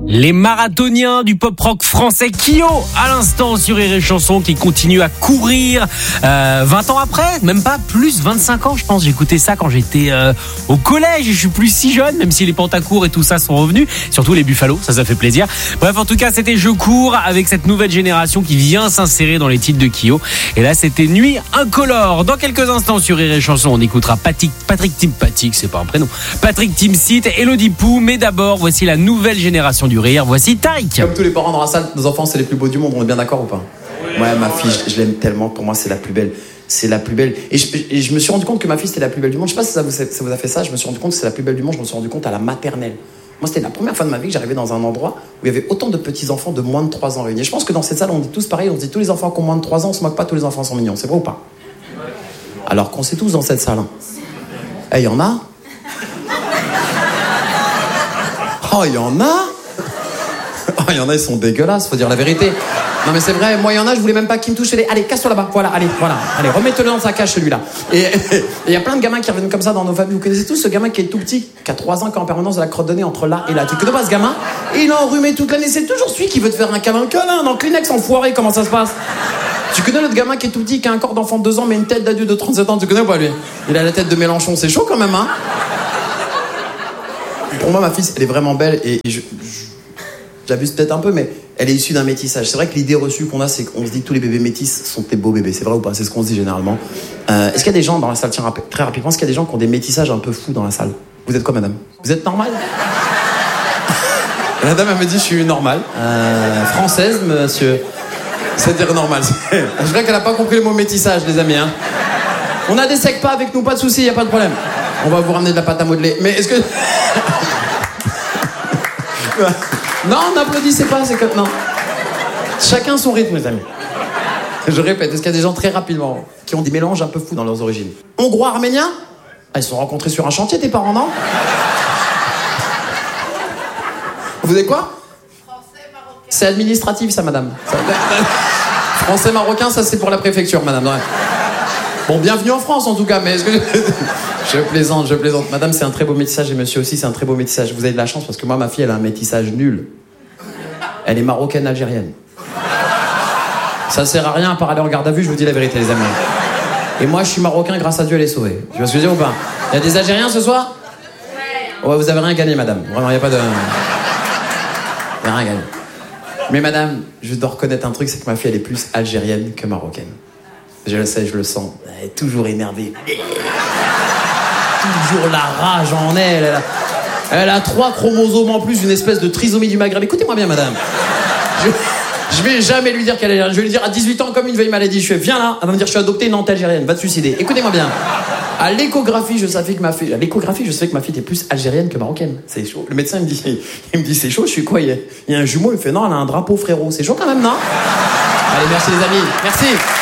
Les marathoniens du pop-rock français Kyo, à l'instant sur Rire et Chanson, qui continue à courir 20 ans après, même pas, plus 25 ans je pense. J'écoutais ça quand j'étais au collège et je suis plus si jeune, même si les pantacours et tout ça sont revenus, surtout les Buffalo, ça fait plaisir. Bref, en tout cas, c'était Je cours avec cette nouvelle génération qui vient s'insérer dans les titres de Kyo. Et là, c'était Nuit incolore. Dans quelques instants sur Rire et Chanson, on écoutera Patrick Timsit, c'est pas un prénom, Patrick Timsit, Elodie Pou, mais d'abord, voici la nouvelle génération du rire. Voici Tariq. Comme tous les parents dans la salle, nos enfants c'est les plus beaux du monde, on est bien d'accord ou pas? Ouais, ma fille, je l'aime tellement, pour moi c'est la plus belle. C'est la plus belle. Et je me suis rendu compte que ma fille c'était la plus belle du monde. Je sais pas si ça vous a fait ça, je me suis rendu compte que c'est la plus belle du monde, je me suis rendu compte à la maternelle. Moi c'était la première fois de ma vie que j'arrivais dans un endroit où il y avait autant de petits-enfants de moins de 3 ans réunis. Et je pense que dans cette salle on dit tous pareil, on dit tous les enfants qui ont moins de 3 ans, on se moque pas, tous les enfants sont mignons, c'est vrai ou pas? Alors qu'on sait tous dans cette salle. Eh, il y en a? Oh, il y en a? Oh, il y en a, ils sont dégueulasses, faut dire la vérité. Non, mais c'est vrai, moi, il y en a, je voulais même pas qu'ils me touchent. Allez, casse-toi là-bas. Voilà, allez, remettez-le dans sa cage, celui-là. Et il y a plein de gamins qui reviennent comme ça dans nos familles. Vous connaissez tous ce gamin qui est tout petit, qui a 3 ans, qui a en permanence de la crotte de nez entre là et là. Tu connais pas ce gamin? Et il a enrhumé toute l'année. C'est toujours celui qui veut te faire un câlin dans Kleenex enfoiré. Comment ça se passe? Tu connais l'autre gamin qui est tout petit, qui a un corps d'enfant de 2 ans, mais une tête d'adulte de 37 ans. Tu connais ou pas, lui? Il a la tête de Mélenchon. C'est chaud quand même, hein? Pour moi, ma fille, elle est vraiment belle et j'abuse peut-être un peu, mais elle est issue d'un métissage. C'est vrai que l'idée reçue qu'on a, c'est qu'on se dit que tous les bébés métis sont des beaux bébés. C'est vrai ou pas? C'est ce qu'on se dit généralement. Est-ce qu'il y a des gens dans la salle, tiens, très rapidement, est-ce qu'il y a des gens qui ont des métissages un peu fous dans la salle? Vous êtes quoi, madame? Vous êtes normale? La dame, elle me dit, je suis normale. Française, monsieur. C'est-à-dire normal. Je dirais qu'elle n'a pas compris le mot métissage, les amis. Hein. On a des secs pas avec nous, pas de soucis, il n'y a pas de problème. On va vous ramener de la pâte à modeler. Mais est-ce que... Non, n'applaudissez pas, c'est que... Non. Chacun son rythme, les amis. Je répète, est-ce qu'il y a des gens très rapidement qui ont des mélanges un peu fous dans leurs origines? Hongrois, arméniens? Ah, ils se sont rencontrés sur un chantier, tes parents, non? Vous êtes quoi? Français, marocain. C'est administratif, ça, madame. Français, marocain, ça, c'est pour la préfecture, madame. Ouais. Bon, bienvenue en France, en tout cas, mais est-ce que... Je plaisante. Madame, c'est un très beau métissage et monsieur aussi, c'est un très beau métissage. Vous avez de la chance parce que moi, ma fille, elle a un métissage nul. Elle est marocaine-algérienne. Ça sert à rien à part aller en garde à vue, je vous dis la vérité, les amis. Et moi, je suis marocain, grâce à Dieu, elle est sauvée. Tu vois ce que je veux dire ou pas? Il y a des Algériens ce soir? Ouais, vous avez rien gagné, madame. Vraiment, il n'y a pas de... Il n'y a rien gagné. Mais madame, je dois reconnaître un truc, c'est que ma fille, elle est plus algérienne que marocaine. Je le sais, je le sens. Elle est toujours énervée. Toujours la rage en elle. Elle a 3 chromosomes en plus, une espèce de trisomie du Maghreb. Écoutez-moi bien, madame. Je vais jamais lui dire qu'elle est algérienne. Je vais lui dire à 18 ans, comme une vieille maladie. Je fais, viens là. Elle va me dire, je suis adoptée, non, t'es algérienne. Va te suicider. Écoutez-moi bien. À l'échographie, je savais que ma fille était plus algérienne que marocaine. C'est chaud. Le médecin, il me dit, c'est chaud. Je suis quoi? Il y a un jumeau. Il me fait, non, elle a un drapeau, frérot. C'est chaud quand même, non? Allez, merci les amis. Merci.